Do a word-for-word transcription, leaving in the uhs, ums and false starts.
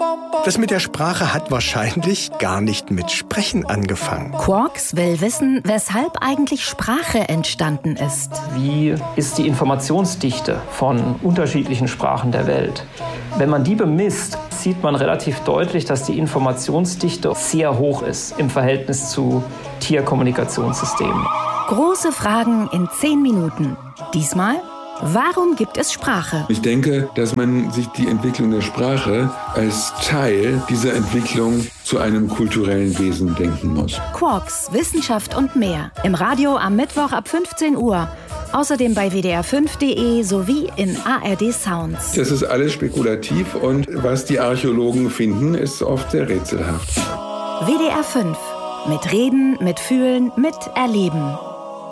Das mit der Sprache hat wahrscheinlich gar nicht mit Sprechen angefangen. Quarks will wissen, weshalb eigentlich Sprache entstanden ist. Wie ist die Informationsdichte von unterschiedlichen Sprachen der Welt? Wenn man die bemisst, sieht man relativ deutlich, dass die Informationsdichte sehr hoch ist im Verhältnis zu Tierkommunikationssystemen. Große Fragen in zehn Minuten. Diesmal: Warum gibt es Sprache? Ich denke, dass man sich die Entwicklung der Sprache als Teil dieser Entwicklung zu einem kulturellen Wesen denken muss. Quarks, Wissenschaft und mehr. Im Radio am Mittwoch ab fünfzehn Uhr. Außerdem bei w d r fünf punkt d e sowie in A R D Sounds. Das ist alles spekulativ und was die Archäologen finden, ist oft sehr rätselhaft. W D R fünf. Mit Reden, mit Fühlen, mit Erleben.